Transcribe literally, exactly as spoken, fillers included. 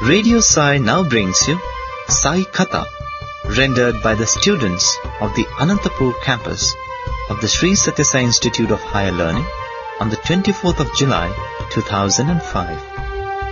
Radio Sai now brings you Sai Katha, rendered by the students of the Anantapur campus of the Sri Satya Sai Institute of Higher Learning on the twenty-fourth of July two thousand five.